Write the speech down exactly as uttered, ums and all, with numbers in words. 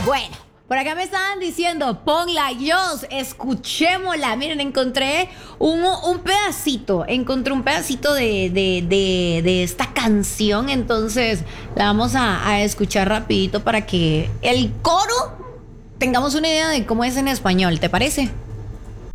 Bueno, por acá me estaban diciendo, ponla, Jos, escuchémosla. Miren, encontré un, un pedacito, encontré un pedacito de, de, de, de esta canción, entonces la vamos a, a escuchar rapidito para que el coro tengamos una idea de cómo es en español, ¿te parece?